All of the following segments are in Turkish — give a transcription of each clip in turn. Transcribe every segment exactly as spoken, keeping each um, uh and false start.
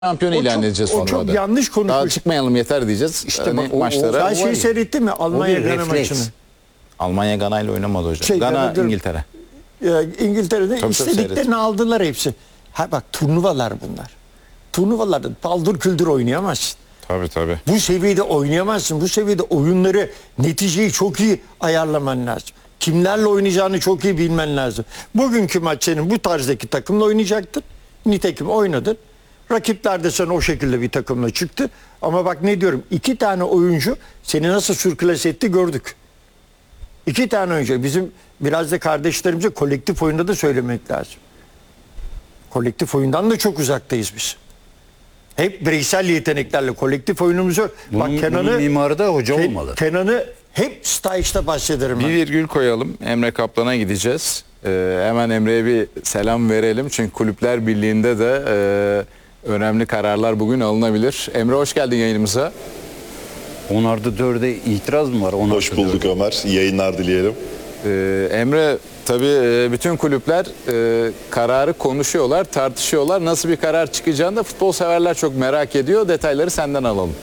Şampiyon ilan edeceğiz sonra. O çok da. yanlış konuşmuş. Daha çıkmayalım yeter diyeceğiz. İşte hani bak o- o- maçlara. Sen şeyi seyrettin mi? Almanya-Gana maçını. Almanya Gana ile oynamadı hocam. Şey, Gana Gana'dır. İngiltere. Ya, İngiltere'de Tabii, istediklerini tabii, aldılar hepsi. Ha bak, turnuvalar bunlar. Turnuvalarda paldır küldür oynayamazsın. Tabii tabii. Bu seviyede oynayamazsın. Bu seviyede oyunları, neticeyi çok iyi ayarlaman lazım. Kimlerle oynayacağını çok iyi bilmen lazım. Bugünkü maç senin bu tarzdaki takımla oynayacaktın. Nitekim oynadın. Rakipler de sana o şekilde bir takımla çıktı. Ama bak ne diyorum, iki tane oyuncu seni nasıl sürküles etti gördük. İki tane oyuncu. Bizim biraz da kardeşlerimize kolektif oyunda da söylemek lazım. Kolektif oyundan da çok uzaktayız biz. Hep bireysel yeteneklerle kolektif oyunumuzu... Bunun, bak Kenan'ı, bunun mimarı da hoca Ken- olmalı. Kenan'ı hep Staj'ta bahsederim ben. Bir virgül koyalım. Emre Kaplan'a gideceğiz. Ee, hemen Emre'ye bir selam verelim. Çünkü Kulüpler Birliği'nde de e, önemli kararlar bugün alınabilir. Emre hoş geldin yayınımıza. on artı dörde itiraz mı var? on Hoş artı bulduk dörde. Ömer. İyi yayınlar dileyelim. Ee, Emre tabii e, bütün kulüpler e, kararı konuşuyorlar, tartışıyorlar. Nasıl bir karar çıkacağını da futbol severler çok merak ediyor. Detayları senden alalım.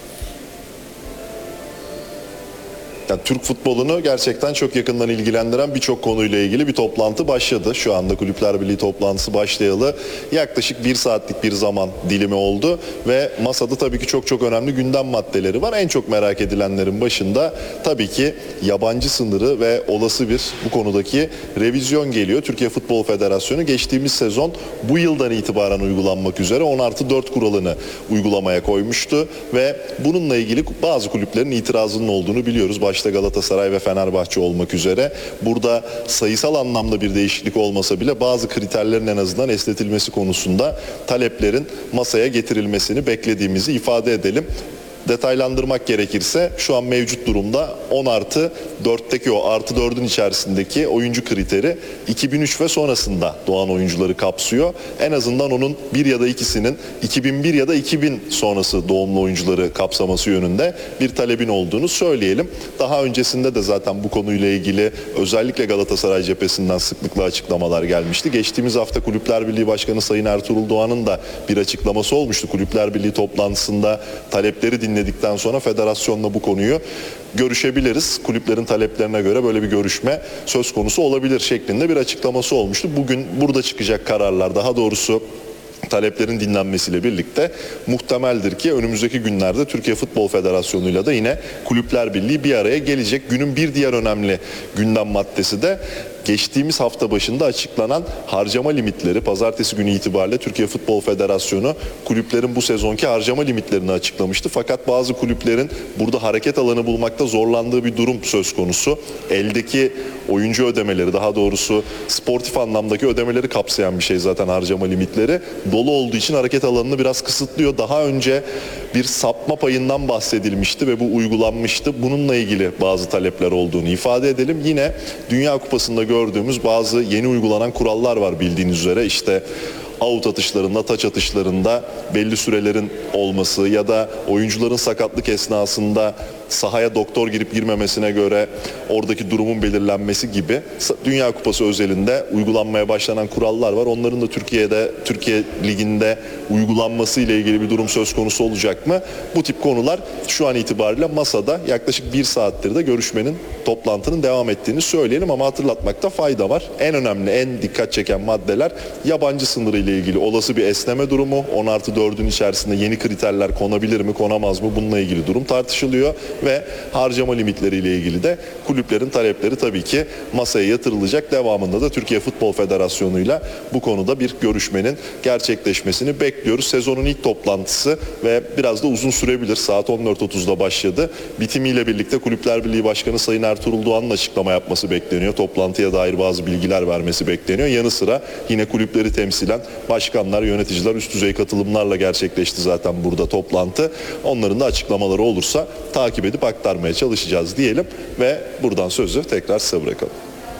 Yani Türk futbolunu gerçekten çok yakından ilgilendiren birçok konuyla ilgili bir toplantı başladı. Şu anda Kulüpler Birliği toplantısı başlayalı yaklaşık bir saatlik bir zaman dilimi oldu. Ve masada tabii ki çok çok önemli gündem maddeleri var. En çok merak edilenlerin başında tabii ki yabancı sınırı ve olası bir bu konudaki revizyon geliyor. Türkiye Futbol Federasyonu geçtiğimiz sezon bu yıldan itibaren uygulanmak üzere on artı dört kuralını uygulamaya koymuştu. Ve bununla ilgili bazı kulüplerin itirazının olduğunu biliyoruz. Başta Galatasaray ve Fenerbahçe olmak üzere. Burada sayısal anlamda bir değişiklik olmasa bile bazı kriterlerin en azından esnetilmesi konusunda taleplerin masaya getirilmesini beklediğimizi ifade edelim. Detaylandırmak gerekirse şu an mevcut durumda on artı dörtteki o artı dördün içerisindeki oyuncu kriteri iki bin üç ve sonrasında doğan oyuncuları kapsıyor. En azından onun bir ya da ikisinin iki bin bir ya da iki bin sonrası doğumlu oyuncuları kapsaması yönünde bir talebin olduğunu söyleyelim. Daha öncesinde de zaten bu konuyla ilgili özellikle Galatasaray cephesinden sıklıkla açıklamalar gelmişti. Geçtiğimiz hafta Kulüpler Birliği Başkanı Sayın Ertuğrul Doğan'ın da bir açıklaması olmuştu. Kulüpler Birliği toplantısında talepleri dinledikten dinledikten sonra federasyonla bu konuyu görüşebiliriz. Kulüplerin taleplerine göre böyle bir görüşme söz konusu olabilir şeklinde bir açıklaması olmuştu. Bugün burada çıkacak kararlar, daha doğrusu taleplerin dinlenmesiyle birlikte muhtemeldir ki önümüzdeki günlerde Türkiye Futbol Federasyonu'yla da yine Kulüpler Birliği bir araya gelecek. Günün bir diğer önemli gündem maddesi de geçtiğimiz hafta başında açıklanan harcama limitleri. Pazartesi günü itibariyle Türkiye Futbol Federasyonu kulüplerin bu sezonki harcama limitlerini açıklamıştı. Fakat bazı kulüplerin burada hareket alanı bulmakta zorlandığı bir durum söz konusu. Eldeki oyuncu ödemeleri, daha doğrusu sportif anlamdaki ödemeleri kapsayan bir şey zaten harcama limitleri. Dolu olduğu için hareket alanını biraz kısıtlıyor. Daha önce bir sapma payından bahsedilmişti ve bu uygulanmıştı. Bununla ilgili bazı talepler olduğunu ifade edelim. Yine Dünya Kupası'nda gördüğümüz bazı yeni uygulanan kurallar var bildiğiniz üzere. İşte out atışlarında, taç atışlarında belli sürelerin olması ya da oyuncuların sakatlık esnasında sahaya doktor girip girmemesine göre oradaki durumun belirlenmesi gibi Dünya Kupası özelinde uygulanmaya başlanan kurallar var. Onların da Türkiye'de, Türkiye Ligi'nde uygulanması ile ilgili bir durum söz konusu olacak mı? Bu tip konular şu an itibariyle masada. Yaklaşık bir saattir de görüşmenin, toplantının devam ettiğini söyleyelim ama hatırlatmakta fayda var. En önemli, en dikkat çeken maddeler yabancı sınırı ile ilgili olası bir esneme durumu. on artı dördün içerisinde yeni kriterler konabilir mi, konamaz mı? Bununla ilgili durum tartışılıyor. Ve harcama limitleriyle ilgili de kulüplerin talepleri tabii ki masaya yatırılacak. Devamında da Türkiye Futbol Federasyonu'yla bu konuda bir görüşmenin gerçekleşmesini bekliyoruz. Sezonun ilk toplantısı ve biraz da uzun sürebilir. Saat on dört otuzda başladı. Bitimiyle birlikte Kulüpler Birliği Başkanı Sayın Ertuğrul Doğan'ın açıklama yapması bekleniyor. Toplantıya dair bazı bilgiler vermesi bekleniyor. Yanı sıra yine kulüpleri temsilen başkanlar, yöneticiler üst düzey katılımlarla gerçekleşti zaten burada toplantı. Onların da açıklamaları olursa takip edip aktarmaya çalışacağız diyelim ve buradan sözü tekrar size bırakalım.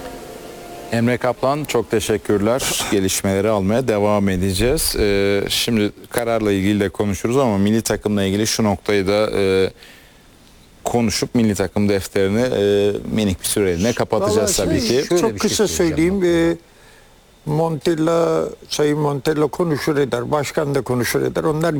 Emre Kaplan çok teşekkürler. Gelişmeleri almaya devam edeceğiz. Ee, şimdi kararla ilgili de konuşuruz ama milli takımla ilgili şu noktayı da e, konuşup milli takım defterini e, minik bir süreliğine kapatacağız Vallahi tabii şey, ki. Şöyle Çok bir şey kısa söyleyeceğim söyleyeyim. Ee, Montella, Sayın Montella konuşur eder, başkan da konuşur eder. Onlar